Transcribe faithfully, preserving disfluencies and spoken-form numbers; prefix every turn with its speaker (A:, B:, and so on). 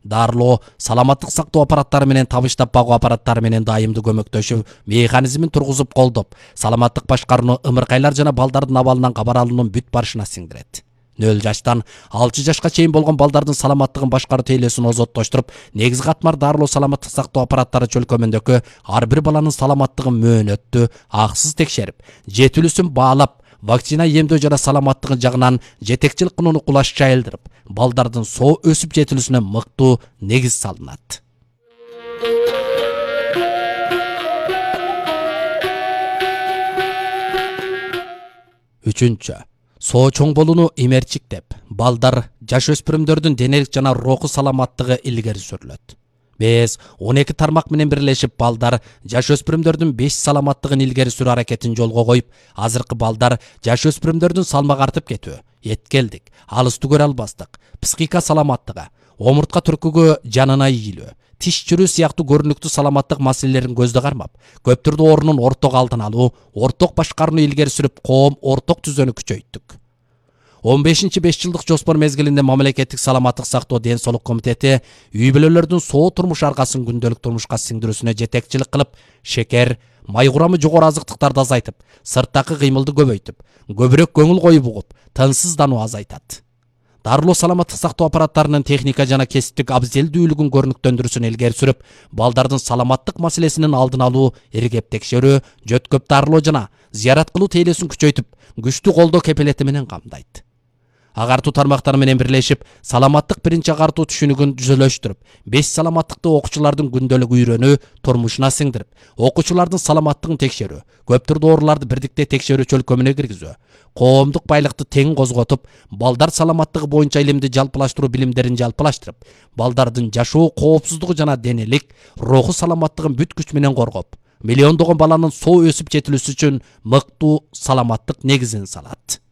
A: Дарылоо саламаттык сактоо аппараттары менен табыштап багуу аппараттары менен дайымдуу көмөктөшүп, механизмин тургузуп колдоп, саламаттык башкарууну ымыркайлар жана балдардын абалынан кабар алуунун бүт барышына сиңдирет. нөл жаштан алты жашка чейин болгон балдардын саламаттыгын башкаруу тейлөөсүн озоттоштуруп, негизги катмар дарылоо саламаттык сактоо аппараттары чөлкөмүндөгү ар бир баланын саламаттыгын мөөнөттүү, аксыз текшерип, жетилүүсүн баалап, вакцина эмдөө жана саламаттыгы жагынан жетекчилик кылууну кулаш жайылдырып, балдардын соо өсүп жетилүүсүнө мыктуу негиз салынат. Үчүнчү, соо чоң болууну имерчиктеп, балдар, жаш өспүрүмдөрдүн денелик жана руху саламаттыгы илгери сүрүлөт. Без он эки тармак менен бирлешип, балдар, жаш өспүрүмдөрдүн беш саламаттыгын илгери сүрүү аракетин жолго коюп, азыркы балдар, жаш өспүрүмдөрдүн салмагы артып кетүү, эткелдик, алысты көрө албастык, психика саламаттыгы, омуртка түркүгө жанына ийилүү, тиш чүрүү сыяктуу көрүнүктүү саламаттык маселелерин көздө кармап, көп түрдүү оорунун орток алдын алуу, орток башкарууну илгери сүрүп, коом орток түзөнү күчөйттүк. он бешинчи беш жылдык жоспор мезгилинде мамлекеттик саламаттык сактоо ден соолук комитети үй бүлөлөрдүн соо турмуш аргасын күндөлүк турмушка сиңдирүүсүнө жетекчилик кылып, шекер, май курамы жогору азыктыктарды азайтып, сырттагы кыймылды көбөйтүп, көбүрөөк көңүл коюп угуп, тынчсыздануу азайтат. Дарылоо саламаттык сактоо аппараттарынын техника жана кесиптик абзелдүүлүгүн көрүнүктөндүрүүсүн илгери сүрүп, балдардын саламаттык маселесинин алдын алуу, иргеп текшерүү, жөткөп дарылоо жана зыярат кылуу тейлөөсүн күчөйтүп, күчтүү колдоо кепилети менен камдайт. Агартуу тармактары менен бирлешип, саламаттык биринчи агартуу түшүнүгүн түзөлөштүрүп, беш саламаттыкты окуучулардын күндөлүк үйрөнүү, турмушуна сиңдирип, окуучулардын саламаттыгын текшерүү, көп түрдүү ооруларды бирдикте текшерүү чөлкөмүнө киргизүү, коомдук байлыкты тең козготуп, балдар саламаттыгы боюнча илимди жалпылаштыруу билимдерин жалпылаштырып, балдардын жашоо коопсуздугу жана денелик, руху саламаттыгын бүт күч менен коргоп, миллиондогон баланын соо өсүп жетилүүсү үчүн мыктуу саламаттык негизин салат.